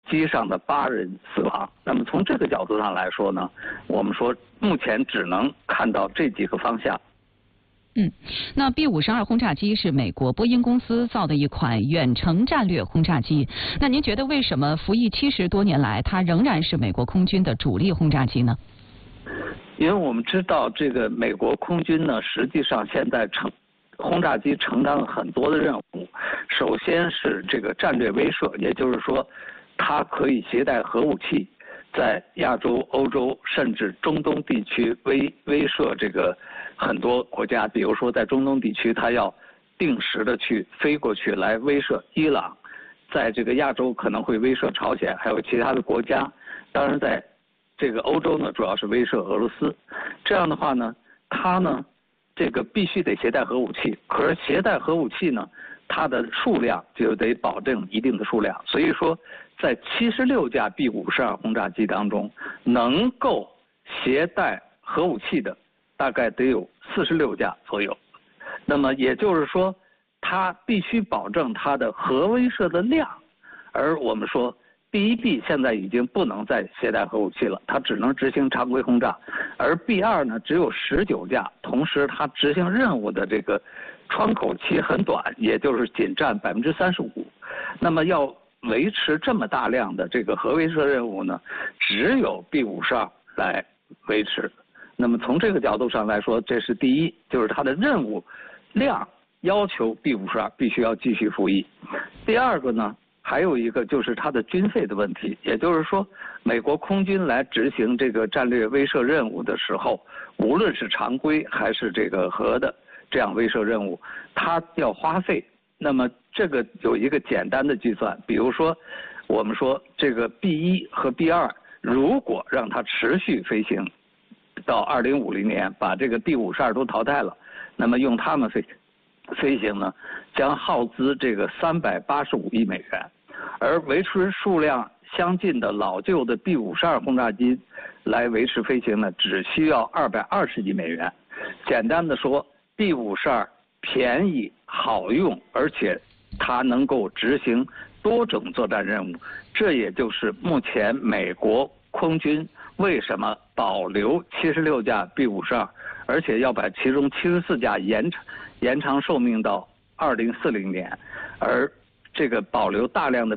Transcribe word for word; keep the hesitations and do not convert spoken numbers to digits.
机上的八人死亡。那么从这个角度上来说呢，我们说目前只能看到这几个方向。 嗯，那 B 五十二轰炸机是美国波音公司造的一款远程战略轰炸机。那您觉得为什么服役七十多年来，它仍然是美国空军的主力轰炸机呢？ 因为我们知道，这个美国空军呢，实际上现在承轰炸机承担了很多的任务。首先是这个战略威慑，也就是说，它可以携带核武器，在亚洲、欧洲甚至中东地区威威慑这个很多国家。比如说在中东地区，它要定时的去飞过去来威慑伊朗；在这个亚洲可能会威慑朝鲜，还有其他的国家。当然，在这个欧洲呢，主要是威慑俄罗斯。这样的话呢，它呢，这个必须得携带核武器。可是携带核武器呢，它的数量就得保证一定的数量。所以说，在七十六架 B 五十二轰炸机当中，能够携带核武器的大概得有四十六架左右。那么也就是说，它必须保证它的核威慑的量。而我们说 B 一 B 现在已经不能再携带核武器了，它只能执行常规轰炸。而 B 二 呢，只有十九架，同时它执行任务的这个窗口期很短，也就是仅占百分之三十五。那么要维持这么大量的这个核威慑任务呢，只有 B 五十二来维持。那么从这个角度上来说，这是第一，就是它的任务量要求 B 五十二必须要继续服役。第二个呢，还有一个就是它的军费的问题，也就是说，美国空军来执行这个战略威慑任务的时候，无论是常规还是这个核的这样威慑任务，它要花费。那么这个有一个简单的计算，比如说，我们说这个 B 一 和 B 二，如果让它持续飞行到二零五零年，把这个 B 五十二都淘汰了，那么用它们飞飞行呢，将耗资这个三百八十五亿美元。而维持数量相近的老旧的 B 五十二轰炸机来维持飞行呢，只需要二百二十亿美元。简单的说 ，B 五十二便宜、好用，而且它能够执行多种作战任务。这也就是目前美国空军为什么保留七十六架 B 五十二，而且要把其中七十四架延长延长寿命到二零四零年，而这个保留大量的